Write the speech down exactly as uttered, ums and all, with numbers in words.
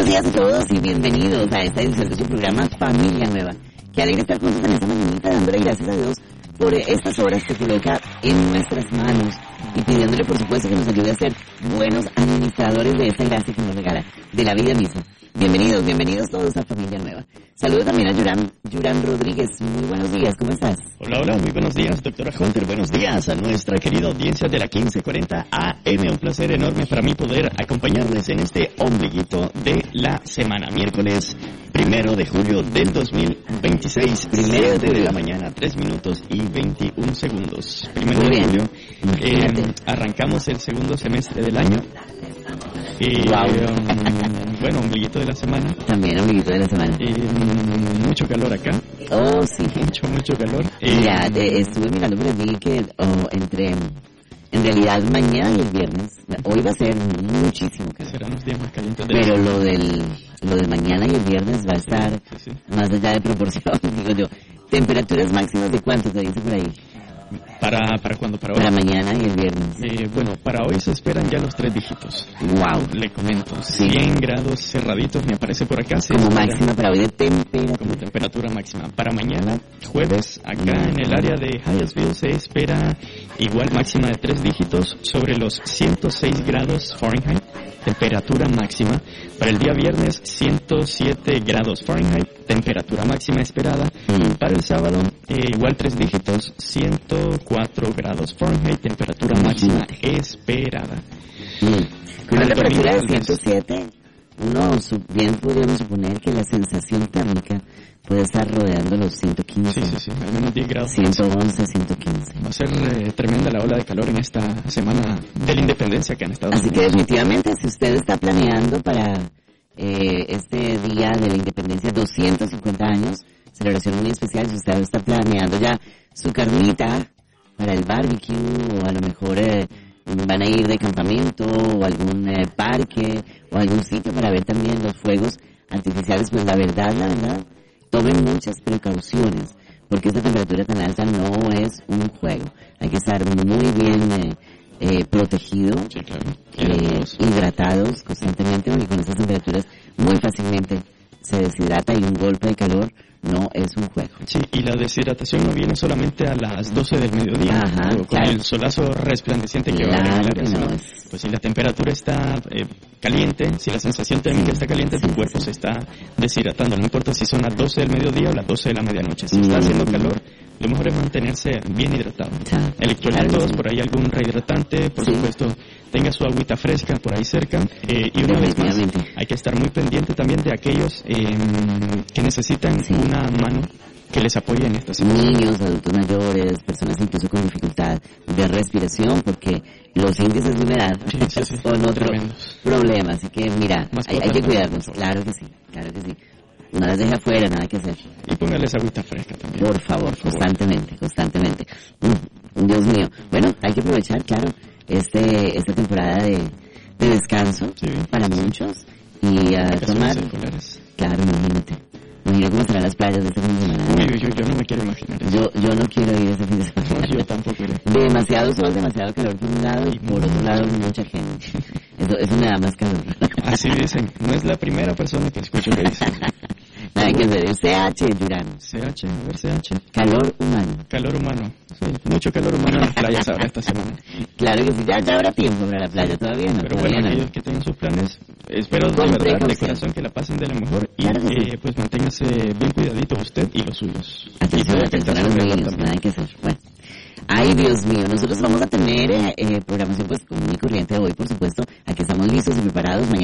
Buenos días a todos y bienvenidos a esta edición de su programa Familia Nueva. Qué alegre estar juntos en esta mañanita, dándole gracias a Dios por estas horas que coloca en nuestras manos y pidiéndole por supuesto que nos ayude a ser buenos administradores de esta gracia que nos regala, de la vida misma. Bienvenidos, bienvenidos todos a Familia Nueva. Saludo también a Yuran, Yuran Rodríguez. Muy buenos días, ¿cómo estás? Hola, hola, muy buenos días, doctora Hunter. Buenos días a nuestra querida audiencia de la quince cuarenta A M. Un placer enorme para mí poder acompañarles en este ombliguito de la semana. Miércoles primero de julio del dos mil veintiséis. Primero de la mañana, tres minutos y veintiún segundos. Primero Muy de bien. julio. Eh, arrancamos el segundo semestre del año. Y, Wow. um, bueno, ombliguito de la semana. También ombliguito de la semana. Eh, mucho calor acá. Oh, sí. Mucho, mucho calor. Eh, Mira, eh, estuve mirando por allí que oh, entre, en realidad mañana y el viernes, hoy va a ser muchísimo calor. serán los días más calientes del Pero año. lo del, lo de mañana y el viernes va a estar Sí, sí. más allá de proporción, digo yo. Temperaturas máximas de cuánto te dice por ahí, ¿Para, para cuándo? Para hoy. para mañana y el viernes. Eh, bueno, para hoy se esperan ya los tres dígitos. Wow. Le comento, Sí. cien grados cerraditos me aparece por acá. Se Como espera máxima para hoy de temperatura. como temperatura máxima. Para mañana, jueves, acá en el área de Hyattsville se espera igual máxima de tres dígitos sobre los ciento seis grados Fahrenheit. Temperatura máxima. Para el día viernes, ciento siete grados Fahrenheit. Temperatura máxima esperada. Mm. Para el sábado, eh, igual tres dígitos, ciento cuatro grados Fahrenheit. Temperatura máxima esperada. Mm. Con una Para el temperatura de domingo, ciento siete, uno su- bien podríamos suponer que la sensación térmica puede estar rodeando los ciento quince, Sí, sí, sí, al menos diez grados. ciento once, ciento quince. Va a ser eh, tremenda la ola de calor en esta semana de la independencia acá en Estados Así que Unidos. definitivamente, si usted está planeando para eh, este día de la independencia, doscientos cincuenta años, celebración muy especial, si usted está planeando ya su carnita para el barbecue, o a lo mejor eh, van a ir de campamento, o algún eh, parque, o algún sitio para ver también los fuegos artificiales, pues la verdad, la verdad, tomen muchas precauciones, porque esta temperatura tan alta no es un juego. Hay que estar muy bien eh, eh, protegido, Sí, claro. eh, hidratados constantemente, porque con estas temperaturas muy fácilmente se deshidrata y un golpe de calor no es un juego. Sí, y la deshidratación no viene solamente a las doce del mediodía, Ajá, o con claro. el solazo resplandeciente que va a haber en el Claro área, que no, sino, es- pues si la temperatura está eh, caliente, si la sensación térmica está caliente, Sí, tu cuerpo sí. se está deshidratando, no importa si son las doce del mediodía o las doce de la medianoche, si está haciendo Mm. calor, lo mejor es mantenerse bien hidratado. Claro, Electrolitos, claro que sí. por ahí algún rehidratante, por Sí. supuesto, tenga su agüita fresca por ahí cerca, eh, y una vez más, Definitivamente. hay que estar muy pendiente también de aquellos eh, que necesitan Sí. una mano que les apoye en esta situación. Niños, adultos mayores, personas incluso con dificultad de respiración, porque los índices de humedad Sí, sí, sí. son otro Tremendos. problema. Así que, mira, Más hay, hay que cosas, cuidarnos. ¿no? Claro que sí, claro que sí. No las deje afuera, nada que hacer. Y póngales agüita fresca también. Por favor, constantemente, constantemente. Mm, Dios mío. Bueno, hay que aprovechar, claro, este esta temporada de, de descanso Sí, para sí, sí. muchos y a Vacaciones tomar, escolares. claro, imagínate. Imagínate cómo serán las playas de este fin de semana. Uy, uy, uy, yo no me quiero imaginar eso. Yo, yo no quiero ir ese fin de semana. No, yo tampoco iré. Demasiado sol, demasiado calor por un lado y por otro lado mucha gente. Eso, eso me da más calor. Así dicen. No es la primera persona que escucho que dice eso. Nada que hacer. El C H, Durán. C H, a ver C H. Calor humano. Calor humano. Sí, mucho calor humano en las playas ahora esta semana. Claro que sí, ya, ya habrá tiempo para la playa, todavía no. Pero todavía bueno, no. aquellos que tengan sus planes, espero de Con verdad, de precaución. corazón, que la pasen de lo mejor y Claro que sí. eh, pues manténgase bien cuidadito usted y los suyos. y Atención, todo el que está atención a los alrededor niños, también. nada que hacer. Bueno. Ay, Dios mío, nosotros vamos a tener eh, eh, programación pues común y corriente de hoy, por supuesto. Aquí estamos listos y preparados. Mañana